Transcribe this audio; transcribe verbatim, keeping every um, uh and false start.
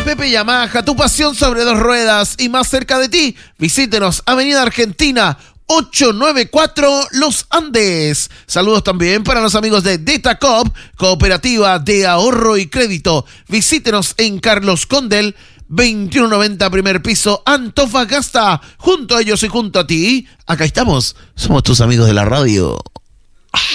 Pepe Yamaha, tu pasión sobre dos ruedas y más cerca de ti. Visítenos, Avenida Argentina ochocientos noventa y cuatro, Los Andes. Saludos también para los amigos de Detacop, Cooperativa de Ahorro y Crédito. Visítenos en Carlos Condel, veintiuno noventa, primer piso, Antofagasta. Junto a ellos y junto a ti, acá estamos. Somos tus amigos de la radio.